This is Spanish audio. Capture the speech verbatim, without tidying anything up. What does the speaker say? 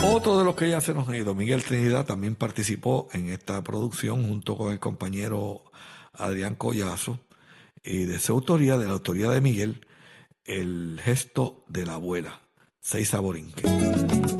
Otro de los que ya se nos ha ido, Miguel Trinidad, también participó en esta producción junto con el compañero Adrián Collazo, y de su autoría, de la autoría de Miguel, El gesto de la abuela, Seis Saborinque.